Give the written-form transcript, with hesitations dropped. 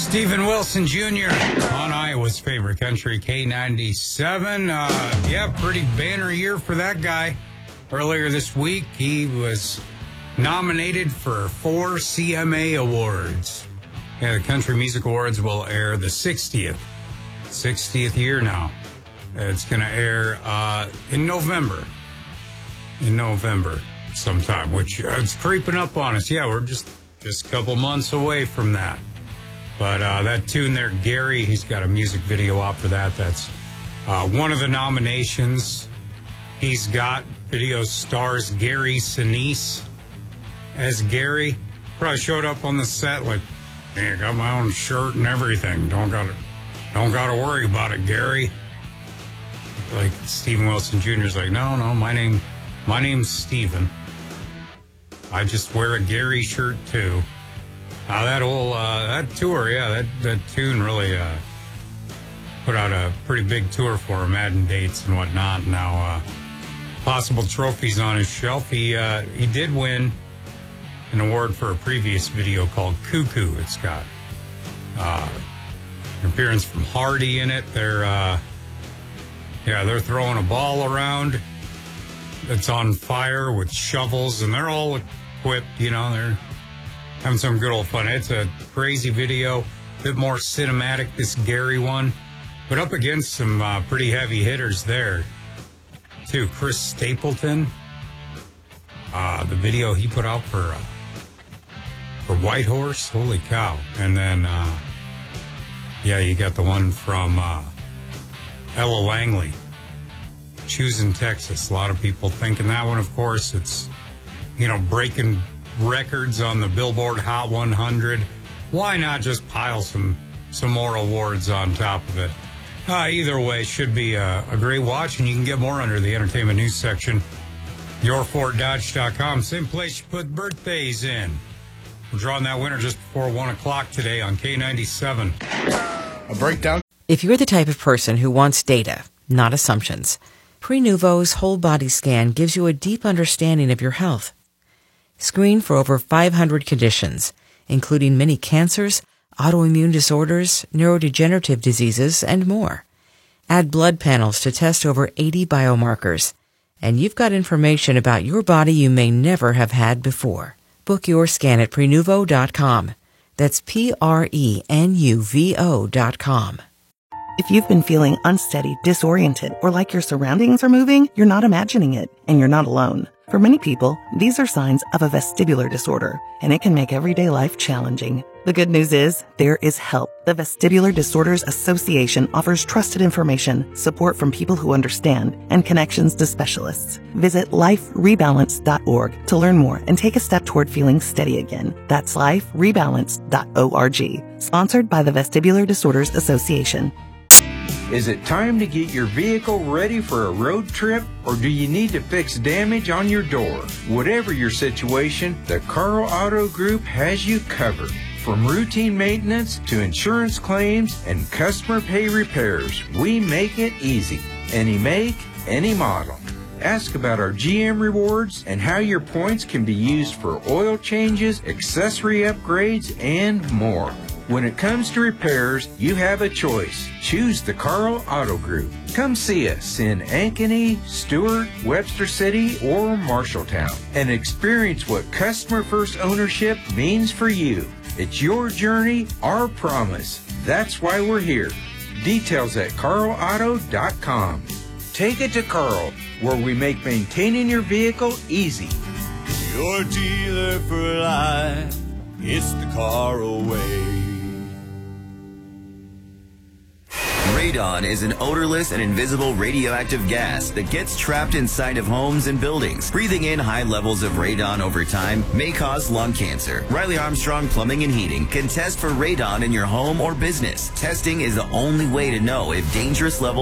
Steven Wilson Jr. on Iowa's favorite country, K97. Pretty banner year for that guy. Earlier this week, he was nominated for 4 CMA awards. The Country Music Awards will air the 60th year now. It's going to air in November sometime, which it's creeping up on us. Yeah, we're just a couple months away from that. But that tune there, Gary, he's got a music video out for that. That's one of the nominations. He's got video stars Gary Sinise as Gary. Probably showed up on the set like, hey, I got my own shirt and everything. Don't gotta worry about it, Gary. Like Steven Wilson Jr.'s like, no, my name's Steven. I just wear a Gary shirt too. That tour, that tune really put out a pretty big tour for him, adding dates and whatnot. Now, possible trophies on his shelf. He did win an award for a previous video called Cuckoo. It's got an appearance from Hardy in it. They're throwing a ball around that's on fire with shovels, and they're all equipped, they're having some good old fun. It's a crazy video, a bit more cinematic, this Gary one, but up against some pretty heavy hitters there, too. Chris Stapleton, the video he put out for Whitehorse, holy cow. And then, you got the one from Ella Langley, Choosing Texas. A lot of people thinking that one, of course, it's, breaking records on the Billboard Hot 100. Why not just pile some more awards on top of it? Either way, should be a great watch, and you can get more under the entertainment news section. YourFordDodge.com, same place you put birthdays in. We're drawing that winner just before 1 o'clock today on K97. A breakdown. If you're the type of person who wants data, not assumptions, Prenuvo's whole body scan gives you a deep understanding of your health. Screen for over 500 conditions, including many cancers, autoimmune disorders, neurodegenerative diseases, and more. Add blood panels to test over 80 biomarkers, and you've got information about your body you may never have had before. Book your scan at Prenuvo.com. That's Prenuvo.com. If you've been feeling unsteady, disoriented, or like your surroundings are moving, you're not imagining it, and you're not alone. For many people, these are signs of a vestibular disorder, and it can make everyday life challenging. The good news is, there is help. The Vestibular Disorders Association offers trusted information, support from people who understand, and connections to specialists. Visit liferebalance.org to learn more and take a step toward feeling steady again. That's liferebalance.org. Sponsored by the Vestibular Disorders Association. Is it time to get your vehicle ready for a road trip, or do you need to fix damage on your door? Whatever your situation, the Carl Auto Group has you covered. From routine maintenance to insurance claims and customer pay repairs, we make it easy. Any make, any model. Ask about our GM rewards and how your points can be used for oil changes, accessory upgrades, and more. When it comes to repairs, you have a choice. Choose the Carl Auto Group. Come see us in Ankeny, Stewart, Webster City, or Marshalltown and experience what customer first ownership means for you. It's your journey, our promise. That's why we're here. Details at carlauto.com. Take it to Carl, where we make maintaining your vehicle easy. Your dealer for life, it's the Carl way. Radon is an odorless and invisible radioactive gas that gets trapped inside of homes and buildings. Breathing in high levels of radon over time may cause lung cancer. Riley Armstrong Plumbing and Heating can test for radon in your home or business. Testing is the only way to know if dangerous levels